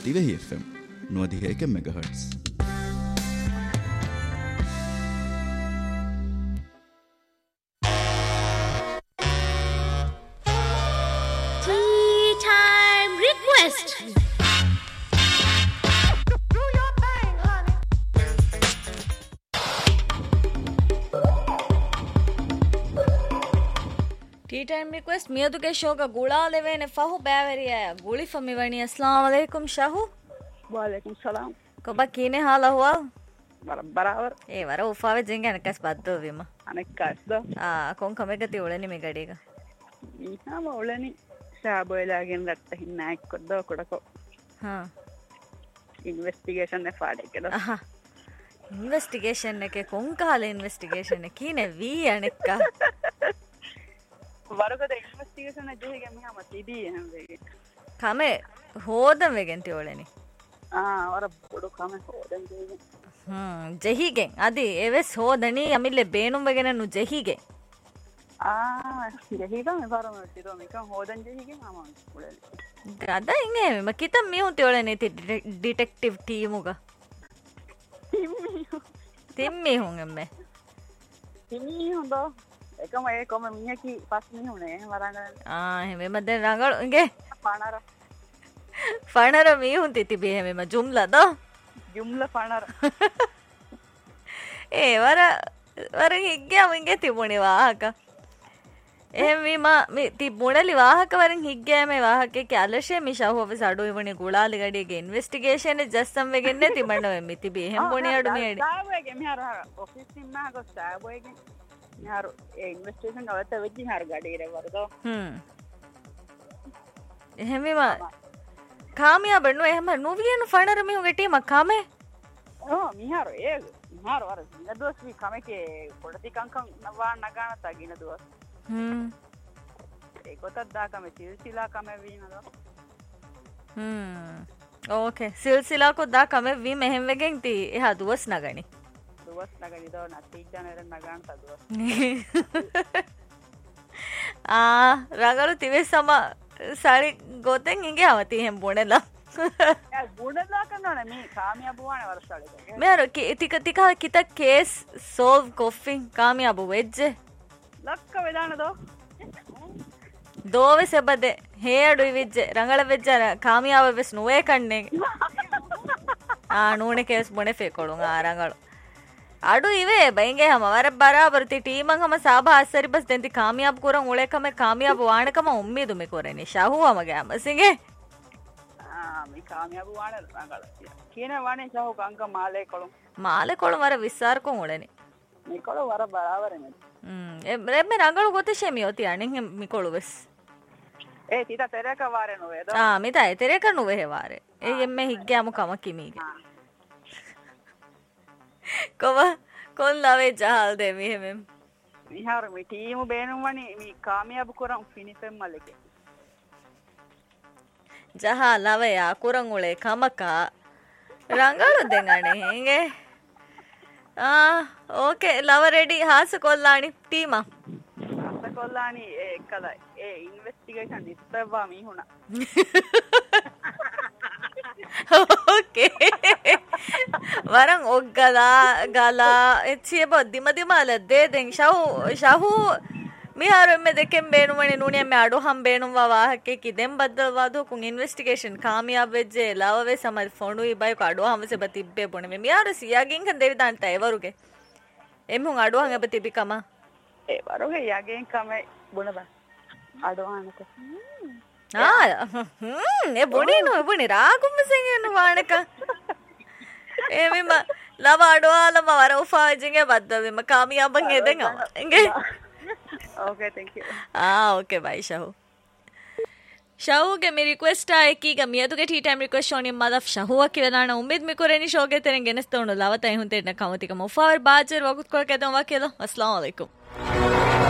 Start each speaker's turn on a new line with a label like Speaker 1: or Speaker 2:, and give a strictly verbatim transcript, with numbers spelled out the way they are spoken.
Speaker 1: තිවෙහි F M නුවදිහයක මෙගහර්ට්ස්.
Speaker 2: Tea time request.
Speaker 3: T time request मियदु के show का गुड़ा लेवेने फाहु बैवरी आया गुड़ी फमी वणी अस्सलाम वालेकुम शाहू
Speaker 4: वालेकुम सलाम
Speaker 3: कोबा कीने हाला हुआ
Speaker 4: बराबर
Speaker 3: ए वरा उफावे जिंगे अनकस बद्दो विमा
Speaker 4: अनकस दो
Speaker 3: आ कोन कमेगति उळनी मे गडीगा
Speaker 4: मीहा उळनी शाबोयलागिन रट्ಟ ಹಿನ್ನ ಹಾಕಿಕೊದ್ದೋ ಕೊಡಕೋ
Speaker 3: ಹಾ
Speaker 4: ಇನ್ವೆಸ್ಟಿಗೇಷನ್ ನೆ ಫಾಡೆ ಕೆಲ
Speaker 3: ಆಹಾ ಇನ್ವೆಸ್ಟಿಗೇಷನ್ ನೆ ಕೆ ಕೊಂಕಾಲ ಇನ್ವೆಸ್ಟಿಗೇಷನ್ ನೆ ಕೀನೆ ವಿ ಅಣಕ್ಕ
Speaker 4: ವರಗದ ಇನ್ವೆಸ್ಟಿಗೇಷನ್ ಜೆಹಿಗೆ ಮಿಹಾ ಮತಿದಿ ಹಂಗೆ
Speaker 3: ಕಮೆ ಹೋದಂ ವೆಗೆಂತಿ ಒಳನಿ
Speaker 4: ಆ ವರ ಬೊಡು ಕಮೆ ಹೋದಂ ಜೆಹಿಗೆ
Speaker 3: ಹ್ಮ್ ಜೆಹಿಗೆ ಅದಿ ಎವೆಸ್ ಹೋದನಿ ಅಮಿಲೆ ಬೇಣುಂ ವೆಗೆನ ನು ಜೆಹಿಗೆ
Speaker 4: ಆ ಜೆಹಿಗ ಮೆ ಬಾರೋ ಮತಿದೋ ಮಿಕ ಹೋದಂ ಜೆಹಿಗೆ ಮಾಮ ಉಳಲಿ
Speaker 3: ಗದ ಹಿಂಗೆ ಮಕಿತ ಮಿಹುಂತಿ ಒಳನಿ ತಿ ಡಿಟೆಕ್ಟಿವ್ ಟೀಮುಗ ತಿಮ್ಮಿ ಹುಂಗೆಮ್ಮೆ
Speaker 4: ತಿಮ್ಮಿ ಹುಂದೋ එකම ඒකම මියකි පස්නේ උනේ වරංග
Speaker 3: ආ එහෙම දැන් රංගල ඉගේ
Speaker 4: පණර
Speaker 3: පණර මිහුන් තිතිබි එහෙම ජුම්ලාද
Speaker 4: ජුම්ලා පණර
Speaker 3: ඒ වර වර හිග්ගයම ඉගේ තිබුණේ වාහක එහෙම විම මි තිබුණලි වාහක වරන් හිග්ගයම වාහකේ කැලෂේ මිෂහුව සඩු ඉවණි ගුලාලි ගඩියගේ ඉන්වෙස්ටිගේෂන් ජස්සම් වෙගෙන්නේ තිබන්න වෙමි තිබි එහෙම බොණි අඩු මෙඩි
Speaker 4: සාබෝගේ මෙහර ඔෆිස් ඉන්නා ගොස් සාබෝගේ ಯಾರು ಇನ್ವೆಸ್ಟಿಗೇಷನ್ ಅವತ್ತ ವೆಜ್ಜಿ ಯಾರು ಗಾಡಿ ಇರೆ ವರ್ದೋ
Speaker 3: ಹ್ಮ್ එහෙම කාමියා බන්නු එහෙම නුවියන ෆණර මිහු ගෙටි මකාමේ
Speaker 4: ඕ මිහාර ඒ මිහාර වර නදොස් වි කමකේ පොඩති කංකම් නවා නගාන තගින දොස්
Speaker 3: හ්ම්
Speaker 4: ඒකත දාකම සිල්සිලා කම වීනද
Speaker 3: හ්ම් ඕකේ සිල්සිලා කො දාකම වි මෙහෙම වෙගෙන් ති එහා දුවස් නගනි
Speaker 4: දුවස් නගනි දෝ නැති ජනර නගාන තදුවස්
Speaker 3: ආ රගලු තිවේ සම සාරි ගොතෙන් ඉගේ අවති එහෙම බොණලා
Speaker 4: යා බොණලා කරනවනේ මේ කාමියාබු වනේ වරසාලේ
Speaker 3: මෙර ටික ටික කිත කේස් සෝල්ව් කොෆි කාමියාබු වෙජ්ජේ
Speaker 4: ලක්ක වෙදාන දෝ
Speaker 3: දෝවෙ සබදේ හේඩු විජ්ජේ රංගල වෙජ්ජ කාමියාව වෙස් නුවේ කන්නේ ආ නෝනේ කේස් බොනේ ෆේකොළුන් ආ රංගලු අඩු ඉවේ බයින්ගේ හම වර බරාබර ති ටීමන් හම සාභා අස්සරි බස් දෙන්ති කාමියාබ් කරන් උලේකම කාමියාබ් වාණකම උම්මීදු මේ කරන්නේ ෂහුවම ගෑම සිංගේ
Speaker 4: ආ මේ කාමියාබ් වාණ රංගල කියන වාණේ ෂහු කංක මාලේ කොළු
Speaker 3: මාලේ කොළු වර විස්සාර කොන් උලනේ
Speaker 4: මේ කොළු වර බරාබර නේ
Speaker 3: හ්ම් එ මේ රංගල ගොත ෂෙමියෝ ති අනින් මේ කොළු වෙස්
Speaker 4: ඒ තිත තෙරක වාරේ නොවේ දෝ
Speaker 3: ආ මිතයි තෙරක නොවේ වාරේ ඒ එම්මේ හිග්ගෑමු කම කිමීගේ කොව කොන් ලවේ ජහල් දෙ මෙහෙම
Speaker 4: මිහාර මේ ටීමු බේනුම් වනි මේ කාමියාබු කරන් ෆිනිෆෙම් මලකේ
Speaker 3: ජහා ලවේ අකුරන් උලේ කමකා රංගලු දෙංගනේ හේගේ ආ ඕකේ ලව රෙඩි හාස කොල්ලානි ටීමා
Speaker 4: හාස කොල්ලානි ඒ කලයි ඒ ඉන්වෙස්ටිගේෂන් ඉස්සෙවා මිහුණා
Speaker 3: ඕකේ වරන් ඔග්ගලා ගලා එච්චිය බොද්දිම දිමාල දේ දෙන් ෂහු ෂහු මිහාර එම්මෙ දෙකෙන් බේනුමනේ නුනිය මේ අඩු හම් බේනුම් වාහකේ කිදෙන් බද්දල් වාදෝ කුන් ඉන්වෙස්ටිගේෂන් කාමියාබ් වෙජ්ජේ ලවවේ සමල් ෆොණුයි බයි අඩු හම්ස බතිබ්බේ බොනේ මේ මිහාර සියාගින් කන් දෙවි දාන්ට එවරුගේ එම්මුන් අඩු හම් එබ තිබිකම
Speaker 4: ඒ වරුගේ යගෙන් කම බොන බා අඩු හම්ක
Speaker 3: ආ හ්ම් ඒ බොඩි නෝ බොනේ රාගුම් සෙන් වාණක එමිම ලව අඩුවාලම වර උෆාජිගේ බද්දවෙම කාමියාබන් එදෙන් අම එංගේ
Speaker 4: okay thank you
Speaker 3: ah okay bye shahu shahu ge me request ay ki ga miyatuge tea time request shoni madaf shahu ki velana ummid me koreni shoge teren genestonu lawata ehun tena kamatika mufawar bajer wakut kol kedon wakelo assalamu alaikum